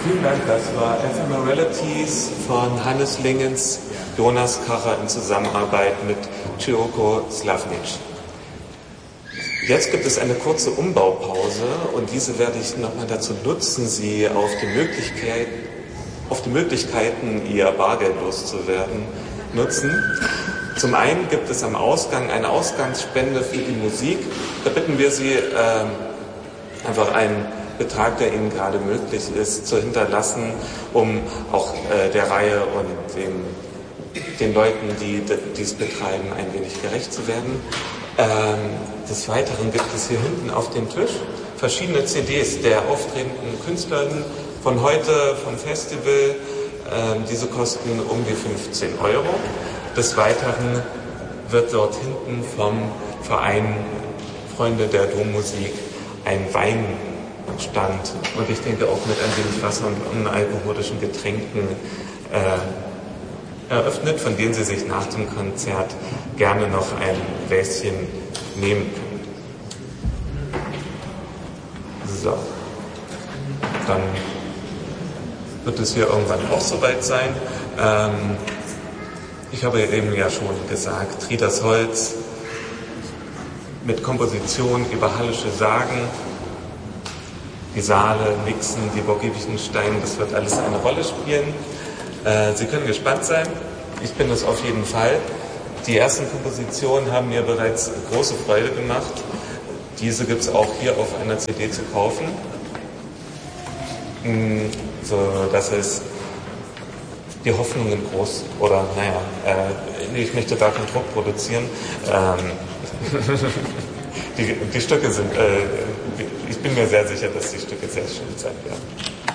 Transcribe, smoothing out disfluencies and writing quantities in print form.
Vielen Dank, das war Ephemeralities von Hannes Lingens, Jonas Kacher in Zusammenarbeit mit Cyoko Slavnic. Jetzt gibt es eine kurze Umbaupause und diese werde ich nochmal dazu nutzen, Sie auf die Möglichkeiten, Ihr Bargeld loszuwerden, nutzen. Zum einen gibt es am Ausgang eine Ausgangsspende für die Musik. Da bitten wir Sie, einfach einen Betrag, der Ihnen gerade möglich ist, zu hinterlassen, um auch der Reihe und den Leuten, die dies betreiben, ein wenig gerecht zu werden. Des Weiteren gibt es hier hinten auf dem Tisch verschiedene CDs der auftretenden Künstlerinnen von heute, vom Festival. Diese kosten um die 15 €. Des Weiteren wird dort hinten vom Verein Freunde der Dommusik ein Weinstand und ich denke auch mit ein wenig Wasser und unalkoholischen Getränken eröffnet, von denen Sie sich nach dem Konzert gerne noch ein Gläschen nehmen können. So, dann wird es hier irgendwann auch soweit sein. Ich habe eben ja schon gesagt, Tridas Holz mit Komposition über hallische Sagen, die Saale, Nixen, die Burg Giebichenstein, das wird alles eine Rolle spielen. Sie können gespannt sein, ich bin es auf jeden Fall. Die ersten Kompositionen haben mir bereits große Freude gemacht. Diese gibt es auch hier auf einer CD zu kaufen. So, das ist die Hoffnungen groß, oder ich möchte gar keinen Druck produzieren. Die Stücke sind, ich bin mir sehr sicher, dass die Stücke sehr schön sein werden.